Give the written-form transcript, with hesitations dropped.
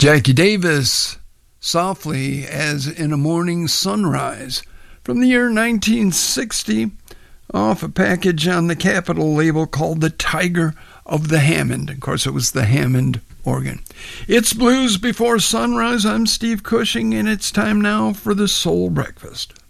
Jackie Davis, Softly as in a Morning Sunrise, from the year 1960, off a package on the Capitol label called The Tiger of the Hammond. Of course, it was the Hammond organ. It's Blues Before Sunrise. I'm Steve Cushing, and it's time now for the Soul Breakfast.